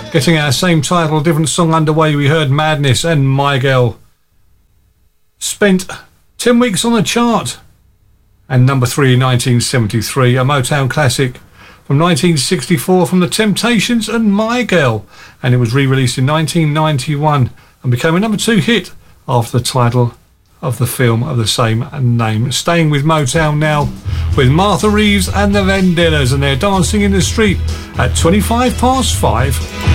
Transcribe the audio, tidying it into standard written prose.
Getting our same title, different song underway, we heard Madness and My Girl. Spent 10 weeks on the chart. And number 3 in 1973, a Motown classic from 1964 from The Temptations and My Girl. And it was re-released in 1991 and became a number 2 hit after the title of the film of the same name. Staying with Motown now with Martha Reeves and the Vandellas, and they're Dancing in the Street at 5:25.